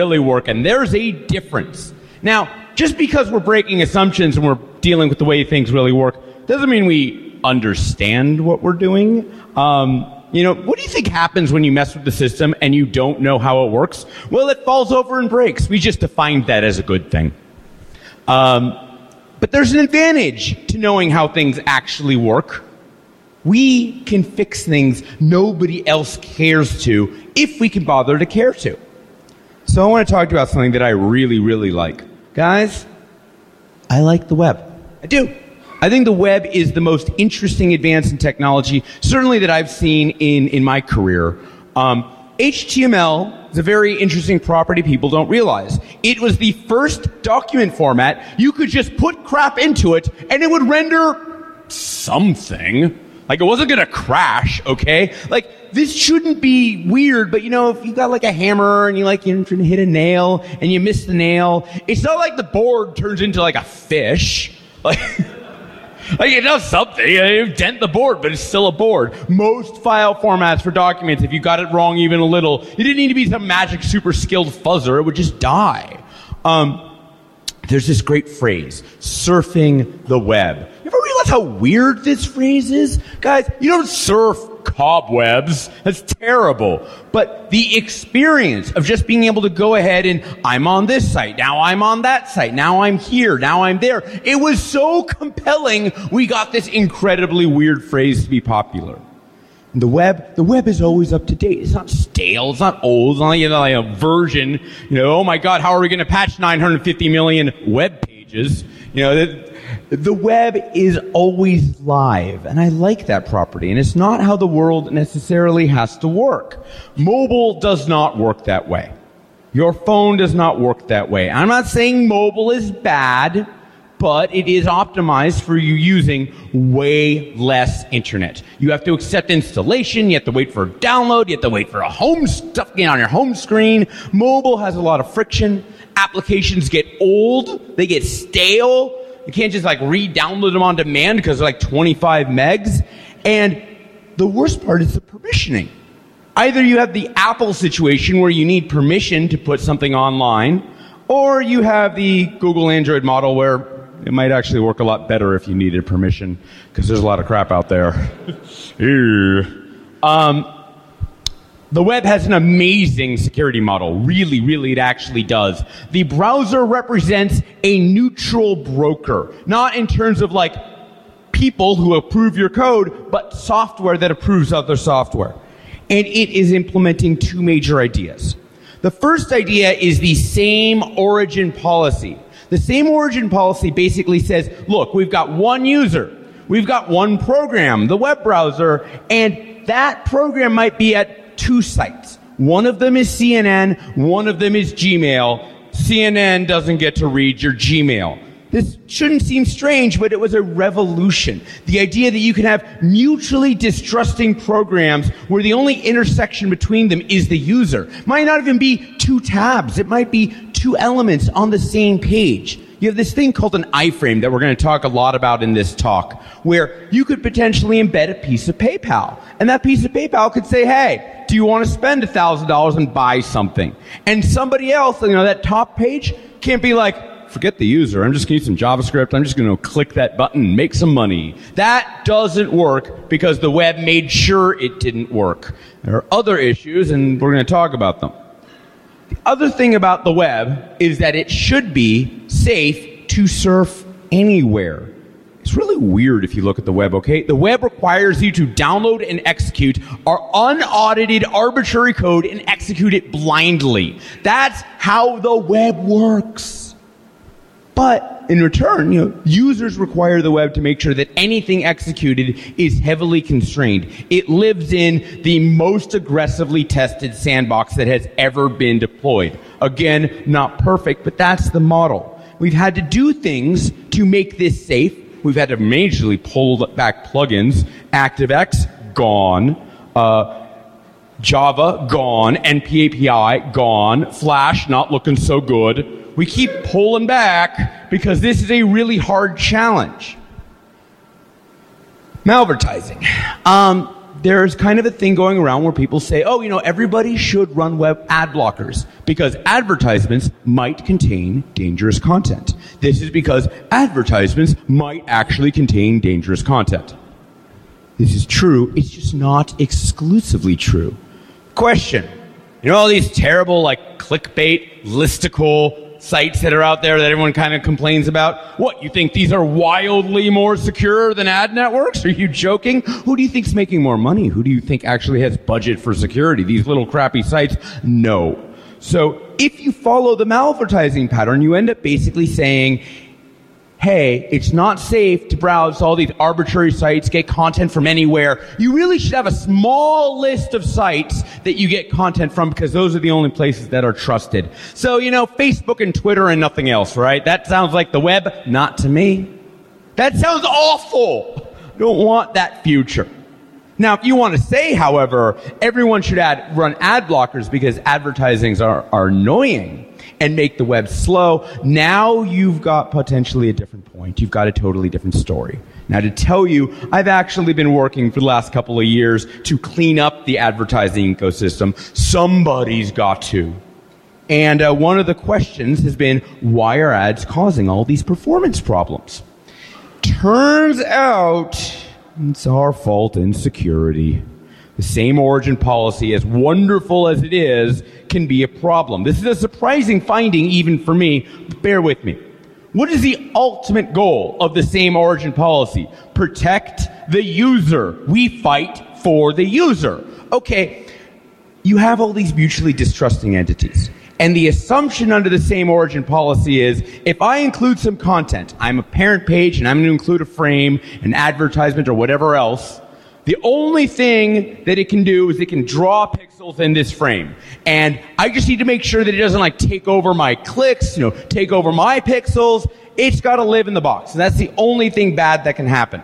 really work, and there's a difference. Now, just because we're breaking assumptions and we're dealing with the way things really work, doesn't mean we understand what we're doing. What do you think happens when you mess with the system and you don't know how it works? Well, it falls over and breaks. We just defined that as a good thing. But there's an advantage to knowing how things actually work. We can fix things nobody else cares to if we can bother to care to. So I want to talk to you about something that I really, really like. Guys, I like the web. I do. I think the web is the most interesting advance in technology, certainly that I've seen in my career. HTML is a very interesting property people don't realize. It was the first document format. You could just put crap into it, and it would render something. Like, it wasn't going to crash, okay? Like, this shouldn't be weird, but, if you got, like, a hammer, and you're trying to hit a nail, and you miss the nail, it's not like the board turns into, like, a fish. Like it does something. You dent the board, but it's still a board. Most file formats for documents, if you got it wrong even a little, you didn't need to be some magic super skilled fuzzer. It would just die. There's this great phrase, surfing the web. You ever realize how weird this phrase is? Guys, you don't surf cobwebs. That's terrible. But the experience of just being able to go ahead and I'm on this site, now I'm on that site, now I'm here, now I'm there. It was so compelling, we got this incredibly weird phrase to be popular. The web is always up to date. It's not stale. It's not old. It's not like a version. Oh my God, how are we going to patch 950 million web pages? The web is always live, and I like that property. And it's not how the world necessarily has to work. Mobile does not work that way. Your phone does not work that way. I'm not saying mobile is bad, but it is optimized for you using way less internet. You have to accept installation, you have to wait for download, you have to wait for a home stuff on your home screen. Mobile has a lot of friction. Applications get old, they get stale. You can't just re-download them on demand because they're 25 megs. And the worst part is the permissioning. Either you have the Apple situation where you need permission to put something online, or you have the Google Android model where it might actually work a lot better if you needed permission, because there's a lot of crap out there. The web has an amazing security model. Really, really, it actually does. The browser represents a neutral broker, not in terms of people who approve your code, but software that approves other software. And it is implementing two major ideas. The first idea is the same origin policy. The same origin policy basically says, look, we've got one user, we've got one program, the web browser, and that program might be at two sites. One of them is CNN, one of them is Gmail. CNN doesn't get to read your Gmail. This shouldn't seem strange, but it was a revolution. The idea that you can have mutually distrusting programs where the only intersection between them is the user. Might not even be two tabs. It might be two elements on the same page. You have this thing called an iframe that we're going to talk a lot about in this talk, where you could potentially embed a piece of PayPal. And that piece of PayPal could say, hey, do you want to spend $1,000 and buy something? And somebody else, that top page can't be forget the user. I'm just going to use some JavaScript. I'm just going to click that button and make some money. That doesn't work because the web made sure it didn't work. There are other issues, and we're going to talk about them. The other thing about the web is that it should be safe to surf anywhere. It's really weird if you look at the web, okay? The web requires you to download and execute our unaudited arbitrary code and execute it blindly. That's how the web works. But in return, users require the web to make sure that anything executed is heavily constrained. It lives in the most aggressively tested sandbox that has ever been deployed. Again, not perfect, but that's the model. We've had to do things to make this safe. We've had to majorly pull back plugins. ActiveX, gone. Java, gone. NPAPI, gone. Flash, not looking so good. We keep pulling back because this is a really hard challenge. Malvertising. there's kind of a thing going around where people say, oh, everybody should run web ad blockers because advertisements might contain dangerous content. This is because advertisements might actually contain dangerous content. This is true. It's just not exclusively true. Question. All these terrible, clickbait, listicle sites that are out there that everyone kind of complains about? What, you think these are wildly more secure than ad networks? Are you joking? Who do you think's making more money? Who do you think actually has budget for security? These little crappy sites? No. So if you follow the malvertising pattern, you end up basically saying, hey, it's not safe to browse all these arbitrary sites, get content from anywhere. You really should have a small list of sites that you get content from because those are the only places that are trusted. So, Facebook and Twitter and nothing else, right? That sounds like the web. Not to me. That sounds awful. Don't want that future. Now, if you want to say, however, everyone should run ad blockers because advertisings are annoying and make the web slow, now you've got potentially a different point. You've got a totally different story. Now, to tell you, I've actually been working for the last couple of years to clean up the advertising ecosystem. Somebody's got to. And one of the questions has been, why are ads causing all these performance problems? Turns out it's our fault in security. The same origin policy, as wonderful as it is, can be a problem. This is a surprising finding even for me, but bear with me. What is the ultimate goal of the same origin policy? Protect the user. We fight for the user. Okay, you have all these mutually distrusting entities. And the assumption under the same origin policy is, if I include some content, I'm a parent page and I'm going to include a frame, an advertisement, or whatever else, the only thing that it can do is it can draw pixels in this frame. And I just need to make sure that it doesn't take over my clicks, take over my pixels. It's got to live in the box. And that's the only thing bad that can happen.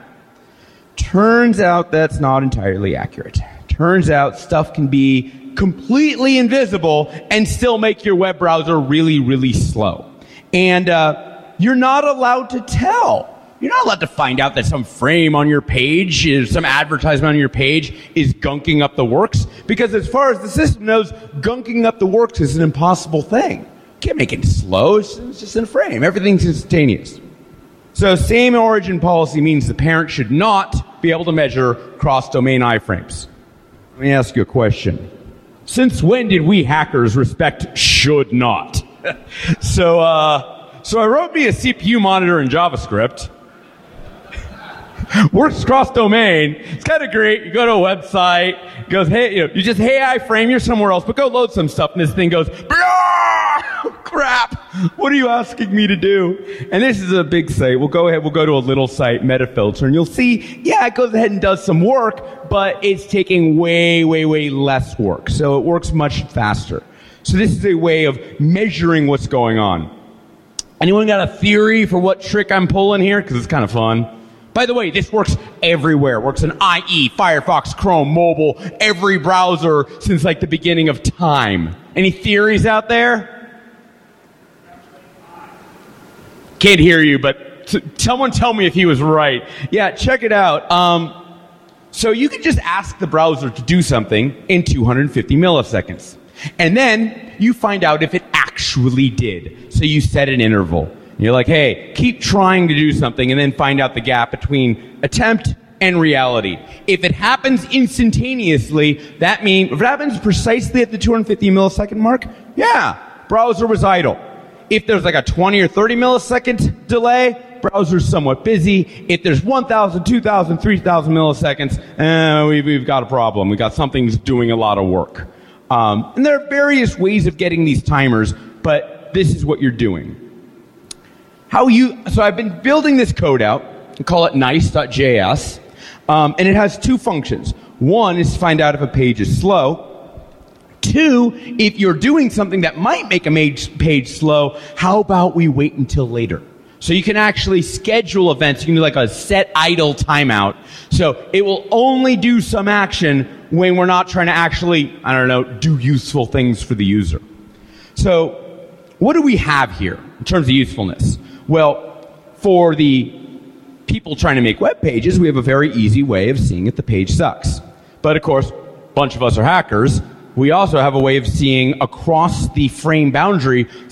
Turns out that's not entirely accurate. Turns out stuff can be completely invisible and still make your web browser really, really slow. And you're not allowed to tell. You're not allowed to find out that some frame on your page, some advertisement on your page is gunking up the works, because as far as the system knows, gunking up the works is an impossible thing. You can't make it slow. It's just in a frame. Everything's instantaneous. So same origin policy means the parent should not be able to measure cross-domain iframes. Let me ask you a question. Since when did we hackers respect should not? So I wrote me a CPU monitor in JavaScript. Works cross-domain. It's kind of great. You go to a website, it goes, hey, you just, hey, iframe, you're somewhere else, but go load some stuff, and this thing goes, crap, what are you asking me to do? And this is a big site. We'll go to a little site, Metafilter, and you'll see, yeah, it goes ahead and does some work, but it's taking way, way, way less work. So it works much faster. So this is a way of measuring what's going on. Anyone got a theory for what trick I'm pulling here? Because it's kind of fun. By the way, this works everywhere. It works in IE, Firefox, Chrome, mobile, every browser since the beginning of time. Any theories out there? Can't hear you, but someone tell me if he was right. Yeah, check it out. So you can just ask the browser to do something in 250 milliseconds. And then you find out if it actually did. So you set an interval. You're like, hey, keep trying to do something and then find out the gap between attempt and reality. If it happens instantaneously, that means, if it happens precisely at the 250 millisecond mark, yeah, browser was idle. If there's a 20 or 30 millisecond delay, browser's somewhat busy. If there's 1,000, 2,000, 3,000 milliseconds, we've got a problem. We've got something that's doing a lot of work. And there are various ways of getting these timers, but this is what you're doing. So I've been building this code out, and call it nice.js, and it has two functions. One is to find out if a page is slow. Two, if you're doing something that might make a page slow, how about we wait until later? So you can actually schedule events. You can do a set idle timeout. So it will only do some action when we're not trying to actually, do useful things for the user. So what do we have here in terms of usefulness? Well, for the people trying to make web pages, we have a very easy way of seeing if the page sucks. But of course, a bunch of us are hackers. We also have a way of seeing across the frame boundary